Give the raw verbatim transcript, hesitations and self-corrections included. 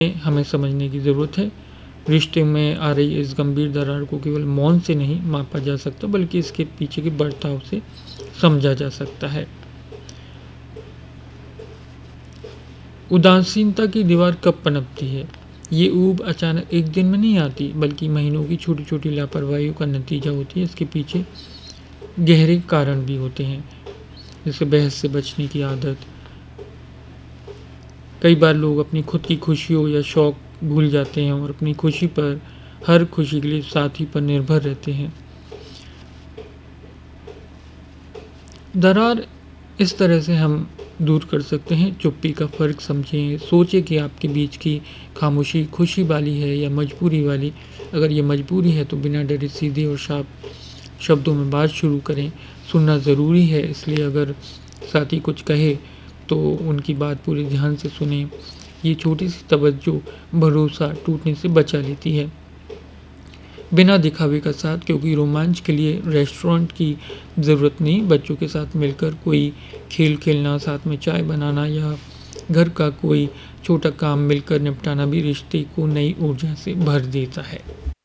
हमें समझने की ज़रूरत है। रिश्ते में आ रही इस गंभीर दरार को केवल मौन से नहीं मापा जा सकता, बल्कि इसके पीछे के बर्ताव से समझा जा सकता है। उदासीनता की दीवार कब पनपती है? ये ऊब अचानक एक दिन में नहीं आती, बल्कि महीनों की छोटी छोटी लापरवाहियों का नतीजा होती है। इसके पीछे गहरे कारण भी होते हैं, जैसे बहस से बचने की आदत। कई बार लोग अपनी खुद की खुशियों या शौक भूल जाते हैं और अपनी खुशी पर, हर खुशी के लिए साथी पर निर्भर रहते हैं। दरार इस तरह से हम दूर कर सकते हैं। चुप्पी का फ़र्क समझें, सोचें कि आपके बीच की खामोशी खुशी वाली है या मजबूरी वाली। अगर ये मजबूरी है तो बिना डरे सीधे और साफ शब्दों में बात शुरू करें। सुनना ज़रूरी है, इसलिए अगर साथी कुछ कहे तो उनकी बात पूरे ध्यान से सुनें। ये छोटी सी तवज्जो भरोसा टूटने से बचा लेती है। बिना दिखावे का साथ, क्योंकि रोमांच के लिए रेस्टोरेंट की ज़रूरत नहीं। बच्चों के साथ मिलकर कोई खेल खेलना, साथ में चाय बनाना या घर का कोई छोटा काम मिलकर निपटाना भी रिश्ते को नई ऊर्जा से भर देता है।